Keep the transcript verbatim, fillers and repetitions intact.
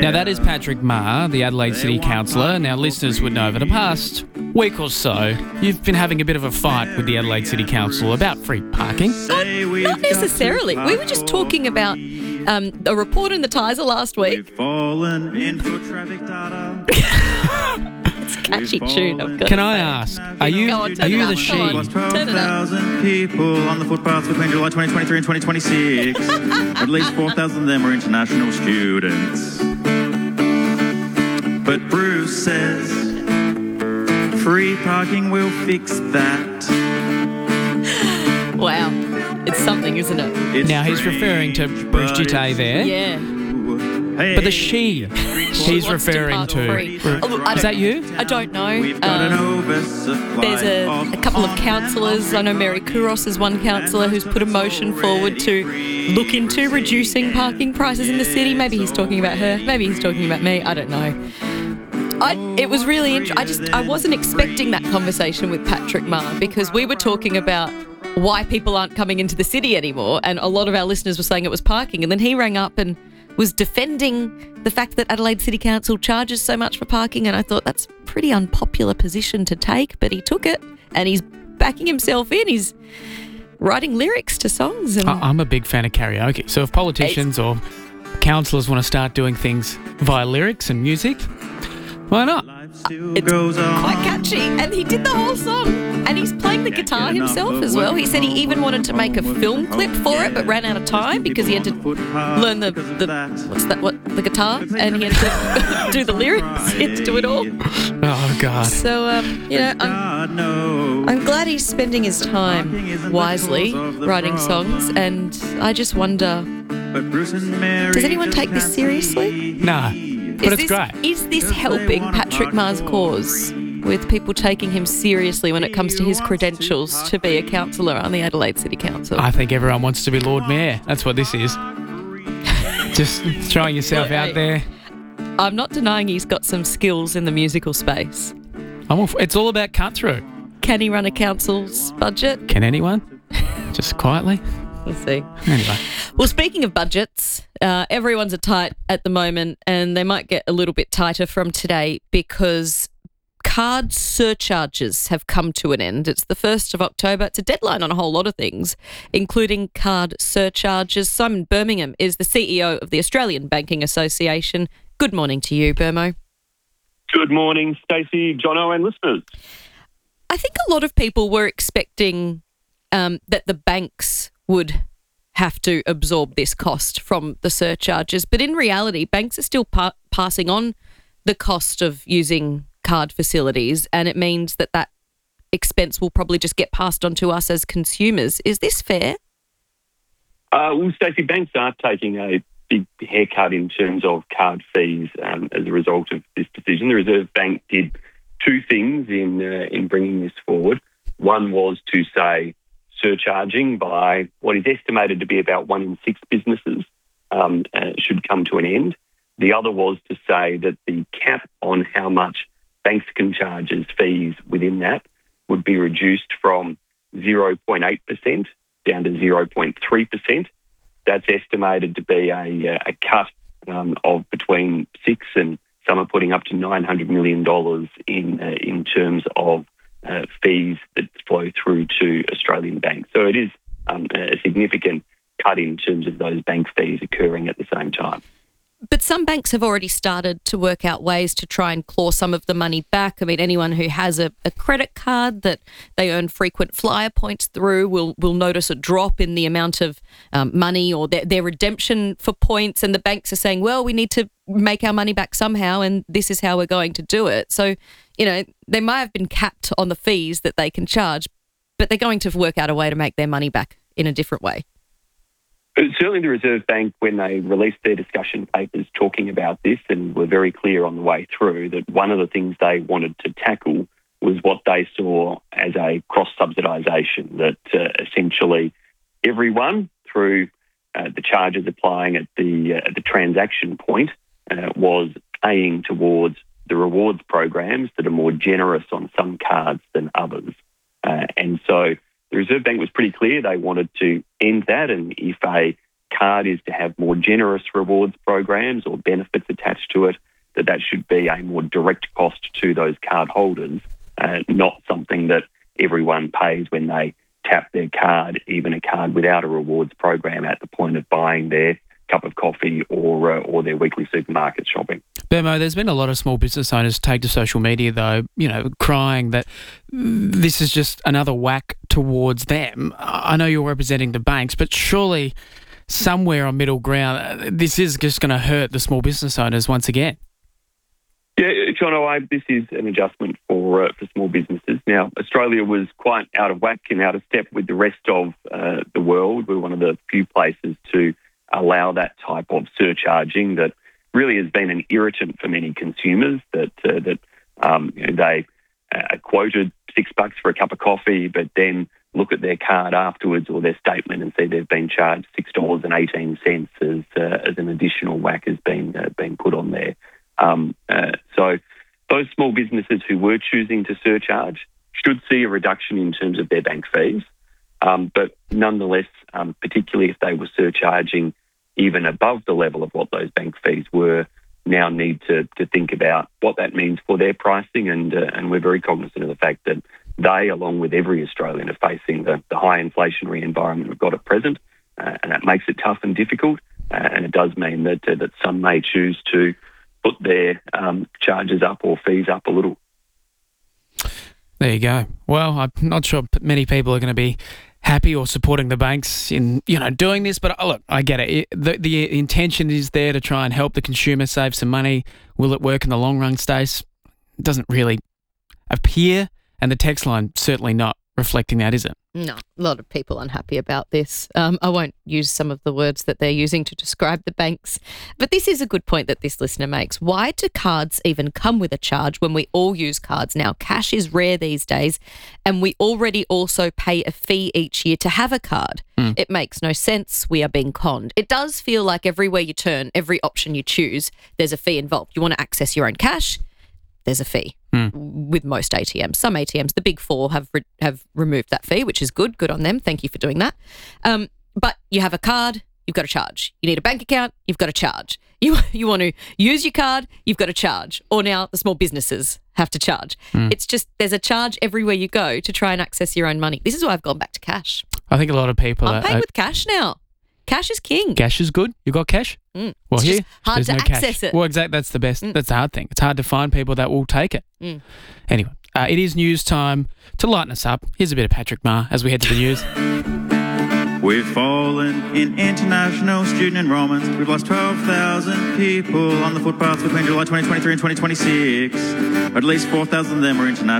Now, that is Patrick Maher, the Adelaide City Councillor. Now, listeners would know over the past week or so, you've been having a bit of a fight with the Adelaide City Council about free parking. Not, not necessarily. We were just talking about um, a report in the Tiser last week. We've fallen into traffic data. It's a catchy tune, I've got Can to I say. ask, are you, Go on, turn are you it the up, she? come on. Lost Turn it up. twelve thousand people on the footpaths between July twenty twenty-three and twenty twenty-six. At least four thousand of them were international students. But Bruce says free parking will fix that. Wow. It's something, isn't it? It's Now, he's referring to strange, Bruce but Gittay it's there. Yeah. true. Hey, But the she he's wants to referring part to. free. Oh, look, I Is don't that you? I don't know. We've got an Um, oversupply There's a, of a couple of on- councillors. I know Mary Kouros is one councillor who's put a motion forward to look into reducing parking prices in the city. Maybe he's talking about her. Maybe he's talking about me. I don't know. I, it was really interesting. I just I wasn't expecting that conversation with Patrick Maher because we were talking about why people aren't coming into the city anymore, and a lot of our listeners were saying it was parking, and then he rang up and was defending the fact that Adelaide City Council charges so much for parking, and I thought that's a pretty unpopular position to take, but he took it, and he's backing himself in. He's writing lyrics to songs. And I- I'm a big fan of karaoke. So if politicians or councillors want to start doing things via lyrics and music, why not? Life still It's goes on. quite catchy, and he did the whole song, and he's playing the guitar himself as well. He said he even wanted to make a film clip for it, but ran out of time because he had to learn the, the what's that? What the guitar, and he had to do the lyrics. He had to do it all. Oh, God. So um, you know, I'm, God knows. I'm glad he's spending his time wisely writing songs, and I just wonder, But Bruce and Mary does anyone just take this can't seriously? see. No, but Is it's this, great. Is this helping Patrick Maher's cause with people taking him seriously when it comes to his credentials to be a councillor on the Adelaide City Council? I think everyone wants to be Lord Mayor. That's what this is. Just throwing yourself Hey. out there. I'm not denying he's got some skills in the musical space. I'm all, it's all about cut through. Can he run a council's budget? Can anyone? Just quietly. We'll see. Anyway. Well, speaking of budgets, uh, everyone's a tight at the moment, and they might get a little bit tighter from today because card surcharges have come to an end. It's the first of October. It's a deadline on a whole lot of things, including card surcharges. Simon Birmingham is the C E O of the Australian Banking Association. Good morning to you, Burmo. Good morning, Stacey, Jono and listeners. I think a lot of people were expecting um, that the banks would have to absorb this cost from the surcharges, but in reality, banks are still pa- passing on the cost of using card facilities, and it means that that expense will probably just get passed on to us as consumers. Is this fair? Uh, well, Stacey, banks are taking a big haircut in terms of card fees um, as a result of this decision. The Reserve Bank did two things in uh, in bringing this forward. One was to say surcharging by what is estimated to be about one in six businesses um, uh, should come to an end. The other was to say that the cap on how much banks can charge as fees within that would be reduced from zero point eight percent down to zero point three percent. That's estimated to be a, a cut um, of between six and some are putting up to nine hundred million dollars in uh, in terms of uh, fees that flow through to Australian banks. So it is um, a significant cut in terms of those bank fees occurring at the same time. But some banks have already started to work out ways to try and claw some of the money back. I mean, anyone who has a, a credit card that they earn frequent flyer points through will will notice a drop in the amount of um, money or their, their redemption for points. And the banks are saying, well, we need to make our money back somehow, and this is how we're going to do it. So, you know, they might have been capped on the fees that they can charge, but they're going to work out a way to make their money back in a different way. But certainly the Reserve Bank, when they released their discussion papers talking about this and were very clear on the way through that one of the things they wanted to tackle was what they saw as a cross-subsidisation, that uh, essentially everyone through uh, the charges applying at the, uh, at the transaction point uh, was paying towards the rewards programs that are more generous on some cards than others. Uh, and so the Reserve Bank was pretty clear they wanted to end that, and if a card is to have more generous rewards programs or benefits attached to it, that that should be a more direct cost to those card holders, uh, not something that everyone pays when they tap their card, even a card without a rewards program at the point of buying their cup of coffee or uh, or their weekly supermarket shopping. Bemo, there's been a lot of small business owners take to social media, though, you know, crying that this is just another whack towards them. I know you're representing the banks, but surely somewhere on middle ground, this is just going to hurt the small business owners once again. Yeah, John, I, this is an adjustment for uh, for small businesses. Now, Australia was quite out of whack and out of step with the rest of uh, the world. We're one of the few places to allow that type of surcharging that really has been an irritant for many consumers, that uh, that um, you know, they uh, quoted six bucks for a cup of coffee, but then look at their card afterwards or their statement and see they've been charged six dollars and eighteen cents as uh, as an additional whack has been uh, been put on there. Um, uh, so those small businesses who were choosing to surcharge should see a reduction in terms of their bank fees, um, but nonetheless, um, particularly if they were surcharging even above the level of what those bank fees were, now need to to think about what that means for their pricing, and uh, and we're very cognizant of the fact that they, along with every Australian, are facing the, the high inflationary environment we've got at present, uh, and that makes it tough and difficult, uh, and it does mean that uh, that some may choose to put their um, charges up or fees up a little. There you go. Well, I'm not sure many people are going to be happy or supporting the banks in, you know, doing this, but uh, look, I get it. it the, the intention is there to try and help the consumer save some money. Will it work in the long run, Stace? It doesn't really appear, and the text line certainly not reflecting that, is it? No, a lot of people unhappy about this. Um, I won't use some of the words that they're using to describe the banks, but this is a good point that this listener makes. Why do cards even come with a charge when we all use cards now? Cash is rare these days, and we already also pay a fee each year to have a card. Mm. It makes no sense. We are being conned. It does feel like everywhere you turn, every option you choose, there's a fee involved. You want to access your own cash, there's a fee. Mm. With most A T Ms. Some A T Ms, the big four, have re- have removed that fee, which is good. Good on them. Thank you for doing that. Um, but you have a card, you've got to charge. You need a bank account, you've got to charge. You you want to use your card, you've got to charge. Or now the small businesses have to charge. Mm. It's just there's a charge everywhere you go to try and access your own money. This is why I've gone back to cash. I think a lot of people I'm are... paying are, with cash now. Cash is king. Cash is good. You got cash? Mm. Well, it's here, just hard there's to no access cash. it. Well, exactly. That's the best. Mm. That's the hard thing. It's hard to find people that will take it. Mm. Anyway, uh, it is news time. To lighten us up, here's a bit of Patrick Marr as we head to the news. We've fallen in international student enrolments. We've lost twelve thousand people on the footpaths between July twenty twenty-three and twenty twenty-six. At least four thousand of them are international.